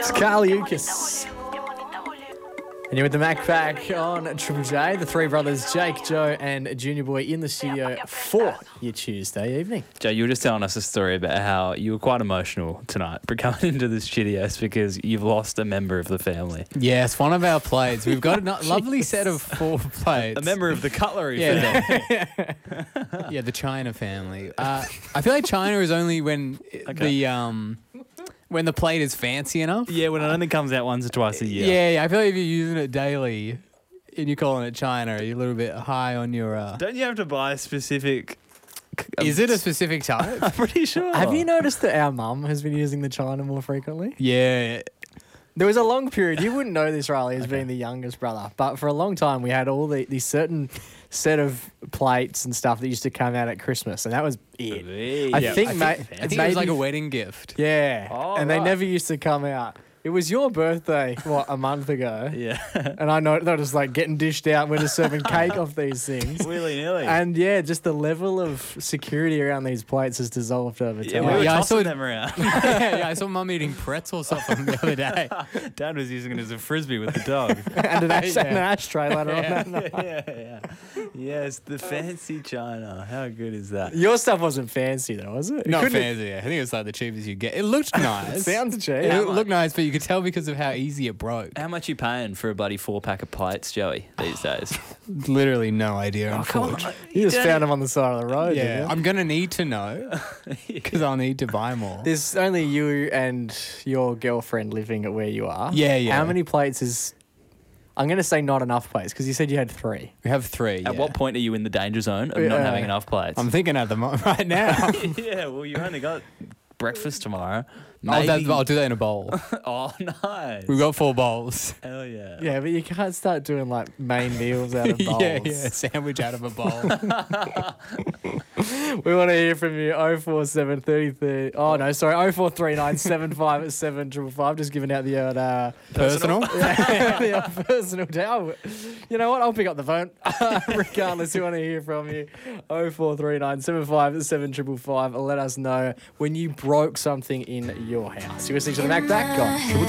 It's Carliucas. And you're with the Mac Pack on Triple J. The three brothers, Jake, Joe, and Junior Boy in the studio for your Tuesday evening. Joe, you were just telling us a story about how you were quite emotional tonight for coming into the studios because you've lost a member of the family. Yes, one of our plates. We've got a lovely set of 4 plates. A member of the cutlery family. Yeah, the China family. I feel like China is only when when the plate is fancy enough. Yeah, when it only comes out once or twice a year. Yeah, I feel like if you're using it daily and you're calling it China, you're a little bit high on your... Don't you have to buy a specific... Is it a specific type? I'm pretty sure. Have you noticed that our mum has been using the China more frequently? Yeah. There was a long period, you wouldn't know this, Riley, as being the youngest brother, but for a long time we had all these certain set of plates and stuff that used to come out at Christmas, and that was it. I think it was like a wedding gift. Yeah, Oh, and right. they never used to come out. It was your birthday, a month ago? Yeah. And I noticed like getting dished out when they're serving cake off these things. Willy-nilly. And yeah, just the level of security around these plates has dissolved over Yeah, time. we were Yeah, I tossing saw- them around. Yeah, I saw Mum eating pretzels off them the other day. Dad was using it as a frisbee with the dog. And an ashtray later on that night. yeah. Yes, the fancy China. How good is that? Your stuff wasn't fancy though, was it? Not fancy. I think it was like the cheapest you get. It looked nice. Sounds cheap. It looked nice, but you could tell because of how easy it broke. How much you paying for a bloody 4-pack of plates, Joey, these days? Literally no idea. Unfortunately. You just found them on the side of the road. Yeah, didn't you? I'm gonna need to know because I'll need to buy more. There's only you and your girlfriend living at where you are. Yeah. How many plates is... I'm going to say not enough plates because you said you had 3. We have 3. At what point are you in the danger zone of not Yeah. having enough plates? I'm thinking at the moment right now. Yeah, well, you only got breakfast tomorrow. I'll Maybe- do that in a bowl. Oh, nice. We've got 4 bowls. Hell yeah. Yeah, but you can't start doing like main meals out of bowls. Yeah, sandwich out of a bowl. We want to hear from you. 047 30 30. Oh, no, sorry. 0439 75 at 7555. Just giving out the Personal. the personal day. You know what? I'll pick up the phone. Regardless, we want to hear from you. 0439 75 at 7555. Let us know when you broke something in your house. You're listening to the Mac Back on Triple J.